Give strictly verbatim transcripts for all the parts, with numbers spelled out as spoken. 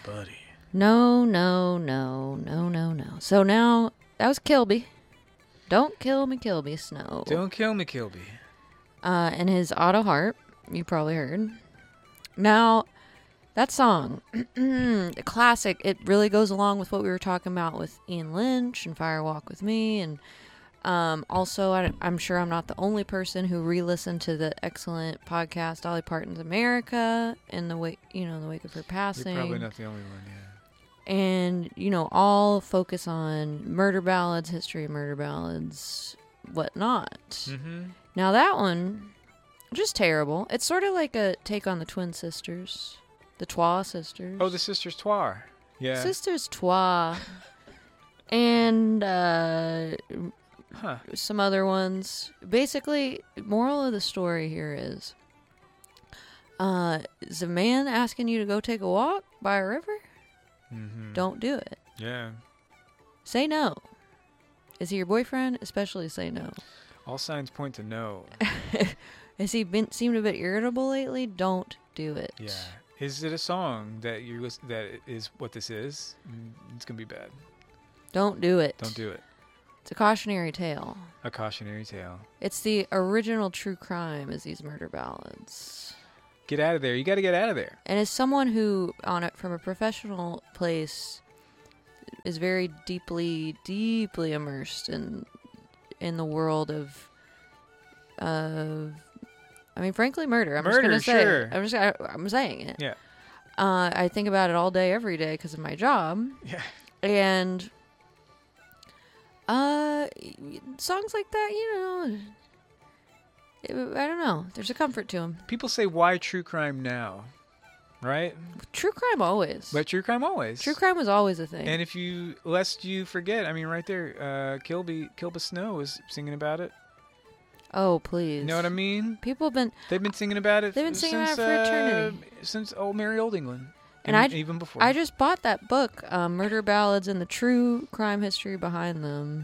buddy. No, no, no, no, no, no. So now, that was Kilby. Don't Kill Me, Kilby Snow. Don't kill me, Kilby. Uh, and his Auto Harp, you probably heard. Now, that song, the classic, it really goes along with what we were talking about with Ian Lynch and Fire Walk With Me. And um, also, I, I'm sure I'm not the only person who re-listened to the excellent podcast Dolly Parton's America in the wake, you know, in the wake of her passing. You're probably not the only one, yeah. And, you know, all focus on murder ballads, history of murder ballads, whatnot. Mm-hmm. Now that one, just terrible. It's sort of like a take on the Twin Sisters, the Twa Sisters. Oh, the Sisters Twa. Yeah. Sisters Twa. And uh, Huh. some other ones. Basically, moral of the story here is, uh, is a man asking you to go take a walk by a river? Mm-hmm. Don't do it. Yeah. Say no. Is he your boyfriend? Especially say no. All signs point to no. Has he been seemed a bit irritable lately? Don't do it. Yeah. Is it a song that you lis- that is what this is? Mm, It's gonna be bad. Don't do it. Don't do it. It's a cautionary tale. A cautionary tale. It's the original true crime is these murder ballads. Get out of there. You got to get out of there. And as someone who, on it from a professional place, is very deeply, deeply immersed in in the world of, of, I mean, frankly, murder. I'm Murder, just gonna say. sure. It. I'm just. I, I'm saying it. Yeah. Uh, I think about it all day, every day, because of my job. Yeah. And uh, songs like that, you know, I don't know. There's a comfort to them. People say, why true crime now? Right? True crime always. But true crime always. True crime was always a thing. And if you, lest you forget, I mean, right there, uh, Kilby, Kilby Snow was singing about it. Oh, please. You know what I mean? People have been... They've been singing about it They've been singing since, about it for eternity. Uh, since old Merry Old England. And And I, even before. I just bought that book, um, Murder Ballads and the True Crime History Behind Them,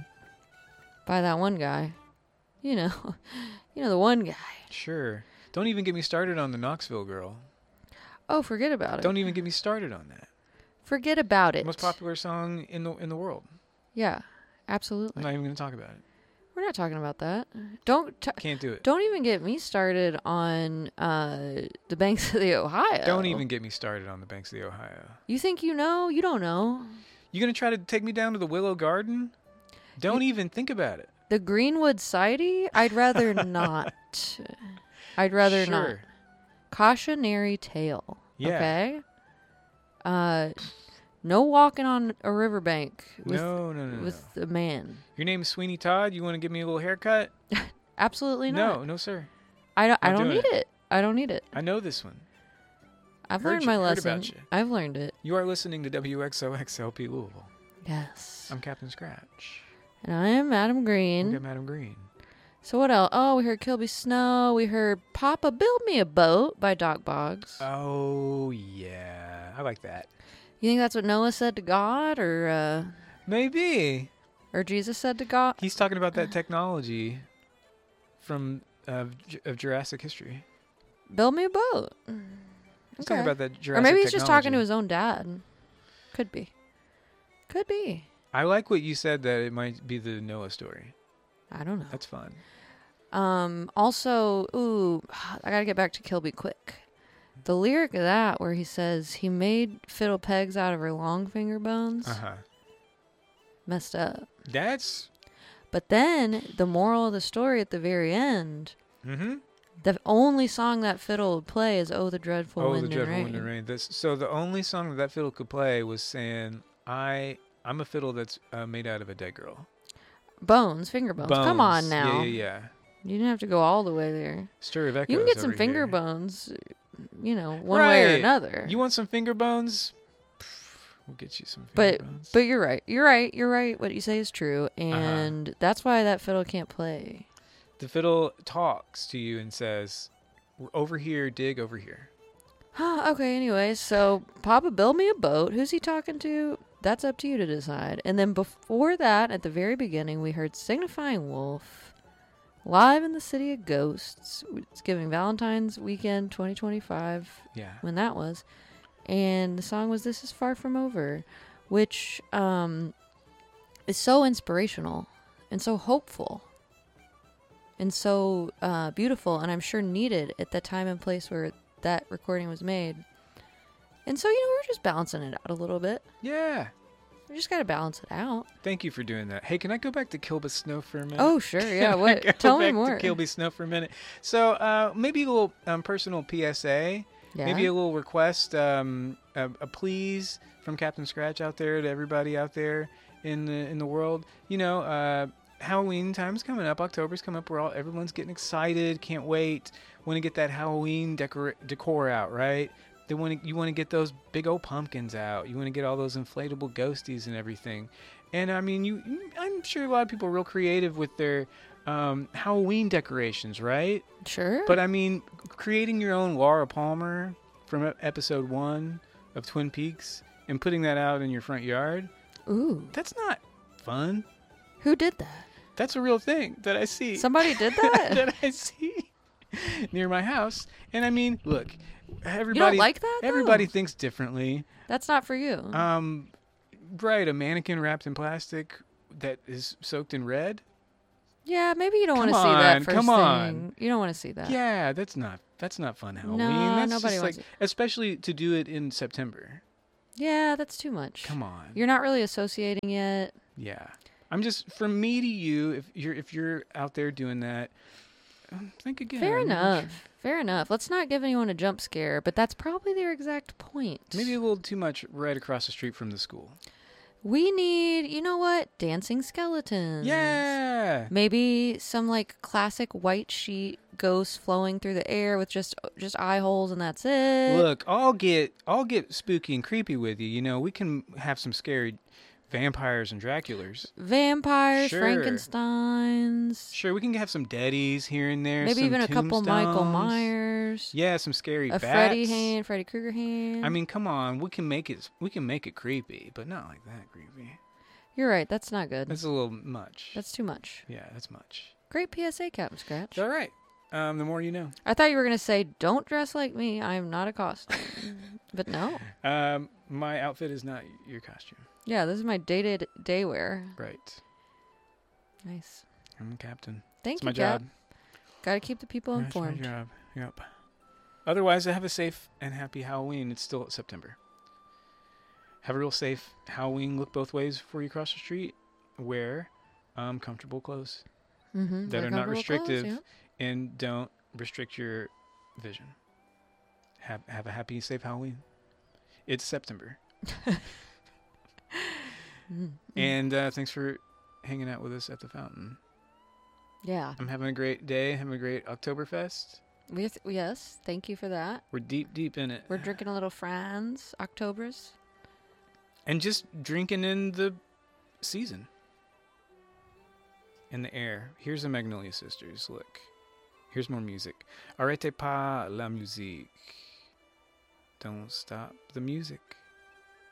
by that one guy. You know. You know, the one guy. Sure. Don't even get me started on the Knoxville Girl. Oh, forget about it. Don't even get me started on that. Forget about it. Most popular song in the in the world. Yeah, absolutely. I'm not even going to talk about it. We're not talking about that. Don't t- Can't do it. Don't even get me started on uh, the banks of the Ohio. Don't even get me started on the banks of the Ohio. You think you know? You don't know. You going to try to take me down to the Willow Garden? Don't you, even think about it. The Greenwood Sidey? I'd rather not. I'd rather sure. not. Cautionary tale. Yeah. Okay? Uh, no walking on a riverbank with, no, no, no, with no. a man. Your name's Sweeney Todd? You want to give me a little haircut? Absolutely not. No, no, sir. I don't, I Not don't doing need it. it. I don't need it. I know this one. I've Heard learned you- my heard lesson. about you. I've learned it. You are listening to W X O X L P Louisville. Yes. I'm Captain Scratch. And I am Adam Green. Look at Madam Green. So what else? Oh, we heard Kilby Snow. We heard Papa Build Me a Boat by Doc Boggs. Oh, yeah. I like that. You think that's what Noah said to God, or uh, Maybe. or Jesus said to God? He's talking about that technology from uh, J- of Jurassic history. Build me a boat. He's Okay. talking about that Jurassic Or maybe he's just talking to technology. his own dad. Could be. Could be. I like what you said that it might be the Noah story. I don't know. That's fun. Um. Also, ooh, I gotta get back to Kilby quick. The lyric of that, where he says he made fiddle pegs out of her long finger bones, Uh-huh. messed up. That's... But then the moral of the story at the very end, Mm-hmm. the only song that fiddle would play is "Oh, the Dreadful Oh, Wind the and dreadful Rain." wind and rain. This, so the only song that that fiddle could play was saying, "I, I'm a fiddle that's uh, made out of a dead girl." Bones, finger bones. Come on Bones. now. Yeah, yeah, yeah. You didn't have to go all the way there. Stir of echoes. You can get some over finger here. bones, you know, one way or Right. another. You want some finger bones? We'll get you some finger but bones. but you're right. You're right. You're right. What you say is true, Uh-huh. and that's why that fiddle can't play. The fiddle talks to you and says, "Over here, dig over here." Okay. Anyway, so Papa, build me a boat. Who's he talking to? That's up to you to decide. And then before that, at the very beginning, we heard Signifying Wolf live in the City of Ghosts. It's giving Valentine's Weekend twenty twenty-five Yeah. when that was. And the song was This Is Far From Over, which um, is so inspirational and so hopeful and so uh, beautiful, and I'm sure needed at the time and place where that recording was made. And so, you know, we're just balancing it out a little bit. Yeah. We just got to balance it out. Thank you for doing that. Hey, can I go back to Kilby Snow for a minute? Oh, sure. Yeah. Can What? I go Tell me back more. to Kilby Snow for a minute. So uh, maybe a little um, personal P S A. Yeah. Maybe a little request, um, a, a please from Captain Scratch out there to everybody out there in the in the world. You know, uh, Halloween time's coming up. October's coming up. We're all everyone's getting excited. Can't wait. Want to get that Halloween decor decor out, right? They want to, you want to get those big old pumpkins out. You want to get all those inflatable ghosties and everything. And I mean, you, I'm sure a lot of people are real creative with their um, Halloween decorations, right? Sure. But I mean, creating your own Laura Palmer from episode one of Twin Peaks and putting that out in your front yard, Ooh. that's not fun. Who did that? That's a real thing that I see. Somebody did that? that I see near my house. And I mean, look, everybody, You don't like that, though? everybody thinks differently. That's not for you. Um, right, a mannequin wrapped in plastic that is soaked in red. yeah, maybe you don't want to Come see that on, first come thing. on. You don't want to see that. Yeah, that's not that's not fun Halloween. No, that's nobody just wants like, especially to do it in September. Yeah, that's too much. Come on. You're not really associating it. Yeah, I'm just from me to you. If you're if you're out there doing that, um, think again. Fair I mean, enough. Fair enough. Let's not give anyone a jump scare, but that's probably their exact point. Maybe a little too much right across the street from the school. We need, you know what? Dancing skeletons. Yeah. Maybe some like classic white sheet ghosts flowing through the air with just just eye holes, and that's it. Look, I'll get I'll get spooky and creepy with you. You know, we can have some scary vampires and Draculas. Vampires, Sure. Frankensteins. Sure, we can have some deadies here and there. Maybe some even a couple Michael tombstones. Myers. Yeah, some scary A bats. Freddy hand, Freddy Krueger hand. I mean, come on, we can make it we can make it creepy, but not like that creepy. You're right. That's not good. That's a little much. That's too much. yeah, that's much. Great P S A, Captain Scratch. All right. Um, the more you know. I thought you were going to say, don't dress like me. I am not a costume. But no. Um, my outfit is not your costume. Yeah, this is my day to day wear. Right. Nice. I'm the captain. Thank It's you, my Cap. job. Got to keep the people That's my informed. job. Yep. Otherwise, have a safe and happy Halloween. It's still September. Have a real safe Halloween. Look both ways before you cross the street. Wear um, comfortable clothes Mm-hmm. that are not restrictive, and don't restrict your vision. Have have a happy, safe Halloween. It's September. Mm-hmm. And uh, thanks for hanging out with us at the fountain. Yeah. I'm having a great day. Having a great Oktoberfest. We th- yes, thank you for that. We're deep, deep in it. We're drinking a little Franz, Octobers. And just drinking in the season. In the air. Here's the Magnolia Sisters. Look. Here's more music. Arrêtez pas la musique. Don't stop the music.